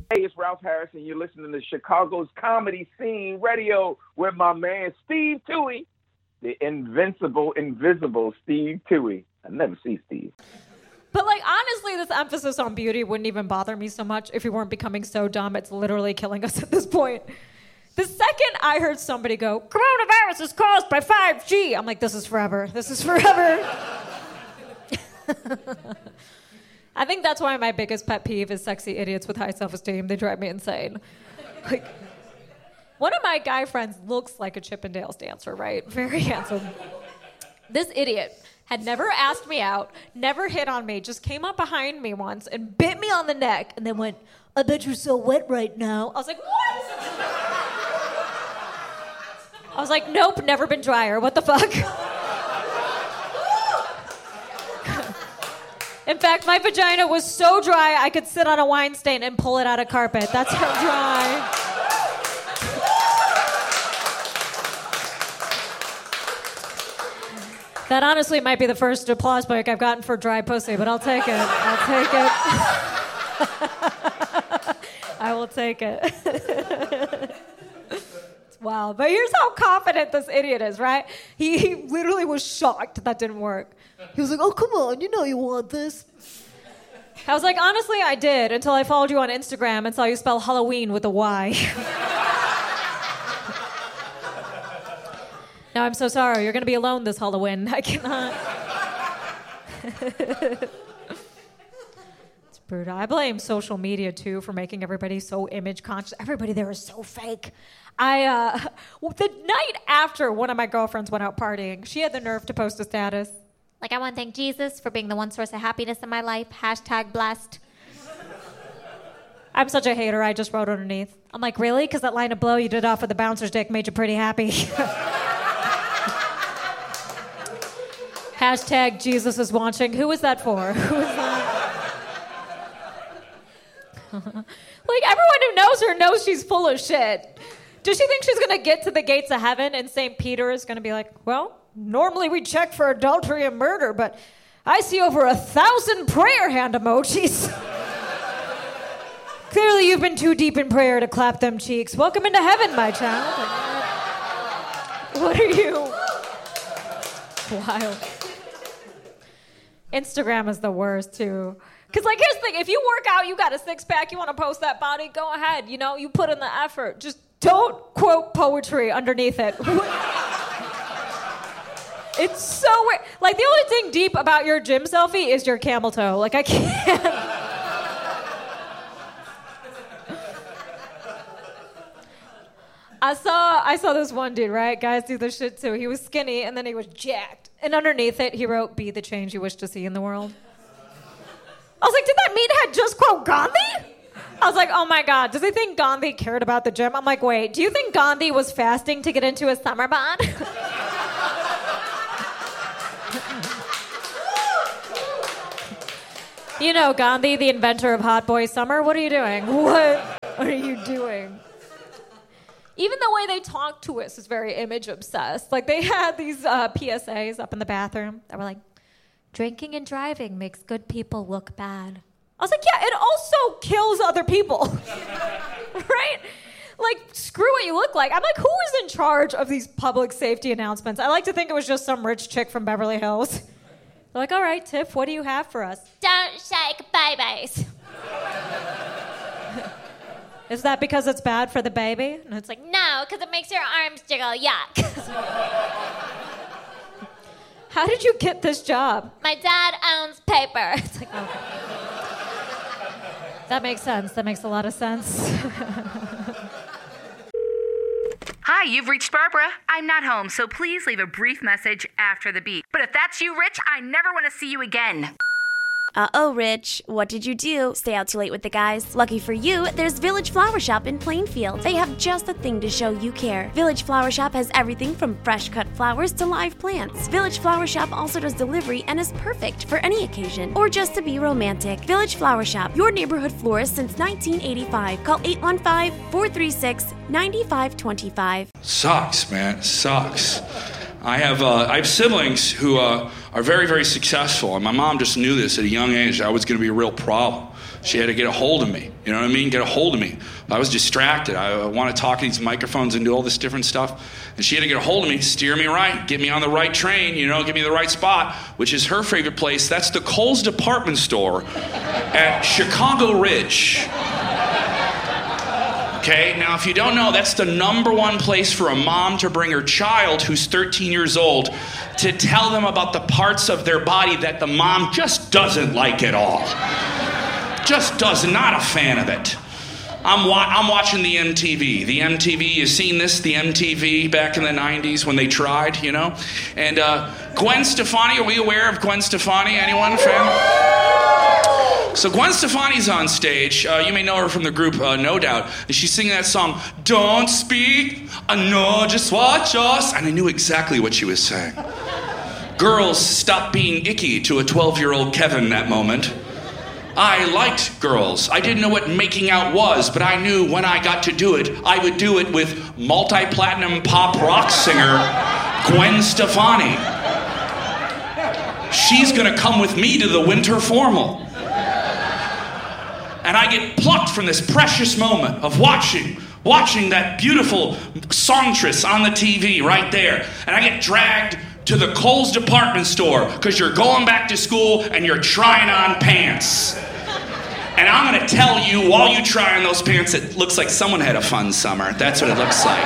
Hey, it's Ralph Harris, and you're listening to Chicago's Comedy Scene Radio with my man Steve Toohey, the invisible Steve Toohey. I never see Steve. But, like, honestly, this emphasis on beauty wouldn't even bother me so much if we weren't becoming so dumb. It's literally killing us at this point. The second I heard somebody go, coronavirus is caused by 5G, I'm like, this is forever. This is forever. I think that's why my biggest pet peeve is sexy idiots with high self-esteem. They drive me insane. Like, one of my guy friends looks like a Chippendales dancer, right? Very handsome. This idiot had never asked me out, never hit on me, just came up behind me once and bit me on the neck and then went, I bet you're so wet right now. I was like, what? I was like, nope, never been drier. What the fuck? In fact, my vagina was so dry I could sit on a wine stain and pull it out of carpet. That's how dry. That honestly might be the first applause break I've gotten for dry pussy, but I'll take it. I'll take it. I will take it. It's wild. But here's how confident this idiot is, right? He literally was shocked that didn't work. He was like, oh, come on, you know you want this. I was like, honestly, I did, until I followed you on Instagram and saw you spell Halloween with a Y. Now, I'm so sorry. You're going to be alone this Halloween. I cannot. It's brutal. I blame social media, too, for making everybody so image conscious. Everybody there is so fake. The night after one of my girlfriends went out partying, she had the nerve to post a status. Like, I want to thank Jesus for being the one source of happiness in my life. #blessed. I'm such a hater. I just wrote underneath. I'm like, really? Because that line of blow you did off with the bouncer's dick made you pretty happy. #Jesus is watching. Who is that for? Who is that? Like, everyone who knows her knows she's full of shit. Does she think she's going to get to the gates of heaven and St. Peter is going to be like, well, normally we check for adultery and murder, but I see over 1,000 prayer hand emojis. Clearly you've been too deep in prayer to clap them cheeks. Welcome into heaven, my child. What are you? Wild. Instagram is the worst, too. Because, like, here's the thing. If you work out, you got a six-pack, you want to post that body, go ahead. You know, you put in the effort. Just don't quote poetry underneath it. It's so weird. Like, the only thing deep about your gym selfie is your camel toe. Like, I can't. I saw this one dude, right? Guys do this shit too. He was skinny and then he was jacked. And underneath it, he wrote, be the change you wish to see in the world. I was like, did that meathead just quote Gandhi? I was like, oh my God, does he think Gandhi cared about the gym? I'm like, wait, do you think Gandhi was fasting to get into his summer bod? You know, Gandhi, the inventor of Hot Boy Summer, what are you doing? What are you doing? Even the way they talk to us is very image obsessed. Like, they had these PSAs up in the bathroom that were like, drinking and driving makes good people look bad. I was like, yeah, it also kills other people. Right? Like, screw what you look like. I'm like, who is in charge of these public safety announcements? I like to think it was just some rich chick from Beverly Hills. They're like, all right, Tiff, what do you have for us? Don't shake babies. Is that because it's bad for the baby? And it's like, no, because it makes your arms jiggle. Yuck. How did you get this job? My dad owns paper. It's like, okay. That makes sense. That makes a lot of sense. Hi, you've reached Barbara. I'm not home, so please leave a brief message after the beep. But if that's you, Rich, I never want to see you again. Uh-oh, Rich. What did you do? Stay out too late with the guys? Lucky for you, there's Village Flower Shop in Plainfield. They have just the thing to show you care. Village Flower Shop has everything from fresh-cut flowers to live plants. Village Flower Shop also does delivery and is perfect for any occasion or just to be romantic. Village Flower Shop, your neighborhood florist since 1985. Call 815-436-9525. Sucks, man. Sucks. I have siblings who are very, very successful, and my mom just knew this at a young age. That was going to be a real problem. She had to get a hold of me. You know what I mean? Get a hold of me. I was distracted. I want to talk to these microphones and do all this different stuff. And she had to get a hold of me, steer me right, get me on the right train, get me the right spot, which is her favorite place. That's the Kohl's department store at Chicago Ridge. Okay, now if you don't know, that's the #1 place for a mom to bring her child who's 13 years old to tell them about the parts of their body that the mom just doesn't like at all. Not a fan of it. I'm watching the MTV. The MTV, you seen this? The MTV back in the 90s when they tried, And Gwen Stefani, are we aware of Gwen Stefani? Anyone, fan? So Gwen Stefani's on stage. You may know her from the group No Doubt. And she's singing that song, "Don't speak, I know just watch us." And I knew exactly what she was saying. Girls, stop being icky to a 12-year-old Kevin that moment. I liked girls. I didn't know what making out was, but I knew when I got to do it, I would do it with multi-platinum pop rock singer Gwen Stefani. She's gonna come with me to the winter formal. And I get plucked from this precious moment of watching that beautiful songstress on the TV right there. And I get dragged to the Kohl's department store because you're going back to school and you're trying on pants. And I'm going to tell you, while you try on those pants, it looks like someone had a fun summer. That's what it looks like.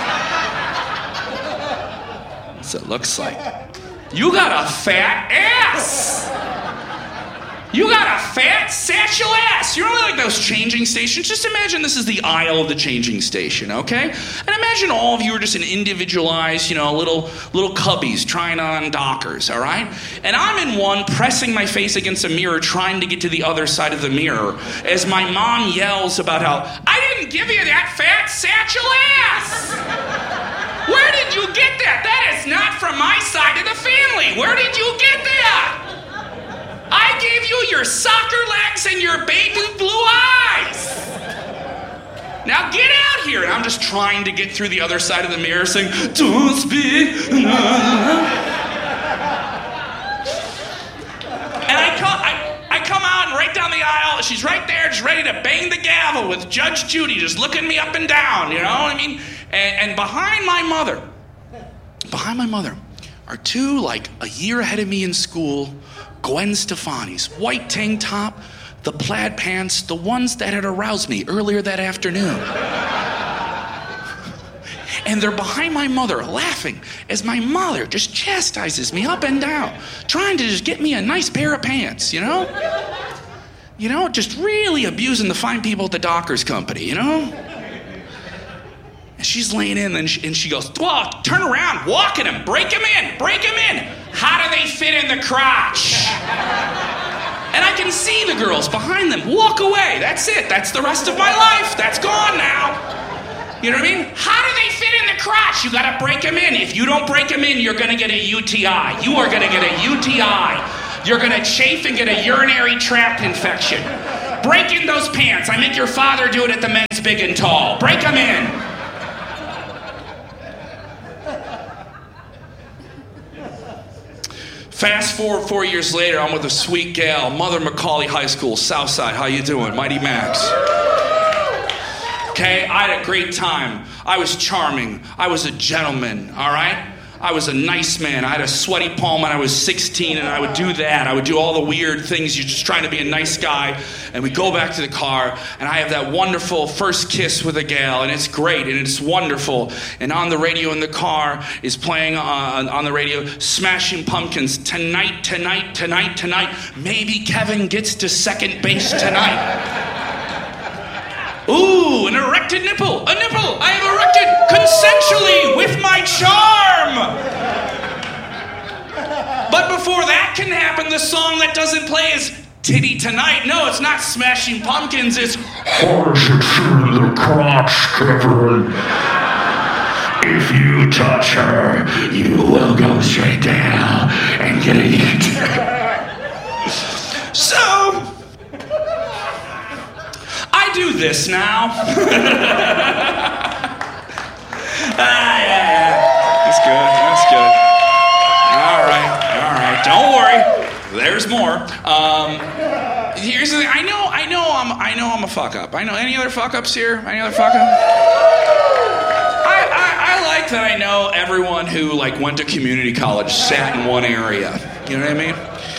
That's what it looks like. You got a fat ass. You got a fat satchel ass. You know, like those changing stations? Just imagine this is the aisle of the changing station, okay? And imagine all of you are just an individualized, little cubbies trying on Dockers, all right? And I'm in one pressing my face against a mirror trying to get to the other side of the mirror as my mom yells about how, "I didn't give you that fat satchel ass! Where did you get that? That is not from my side of the family. Where did you get that? I gave you your soccer legs and your baby blue eyes. Now get out here." And I'm just trying to get through the other side of the mirror saying, "Don't speak." And I come out and right down the aisle, she's right there, just ready to bang the gavel with Judge Judy, just looking me up and down, you know what I mean? And behind my mother are two, like, a year ahead of me in school, Gwen Stefani's white tank top, the plaid pants, the ones that had aroused me earlier that afternoon. And they're behind my mother laughing as my mother just chastises me up and down, trying to just get me a nice pair of pants, just really abusing the fine people at the Dockers Company, And she's laying in and she goes, "Well, turn around, walk in them, break them in. How do they fit in the crotch?" And I can see the girls behind them walk away. That's it. That's the rest of my life. That's gone now. You know what I mean? How do they fit in the crotch? You gotta break them in. If you don't break them in, you're gonna get a UTI. You are gonna get a UTI. You're gonna chafe and get a urinary tract infection. Break in those pants. I make your father do it at the Men's Big and Tall. Break them in. Fast forward 4 years later, I'm with a sweet gal, Mother Macaulay High School, Southside. How you doing? Mighty Max. Okay, I had a great time. I was charming. I was a gentleman, all right? I was a nice man. I had a sweaty palm when I was 16, and I would do that. I would do all the weird things. You're just trying to be a nice guy. And we go back to the car, and I have that wonderful first kiss with a gal, and it's great, and it's wonderful. And on the radio in the car is playing on the radio, Smashing Pumpkins, tonight. Maybe Kevin gets to second base tonight. Ooh, an erected nipple. A nipple I have erected consensually with my charm. But before that can happen, the song that doesn't play is Titty Tonight. No, it's not Smashing Pumpkins. It's How does it feel in the crotch, Kevin? If you touch her, you will go straight down and get it. So I do this now. Yeah. That's good. All right. Don't worry. There's more. Here's the thing. I know I'm a fuck up. I know any other fuck ups here? Any other fuck up? I like that I know everyone who like went to community college sat in one area. You know what I mean?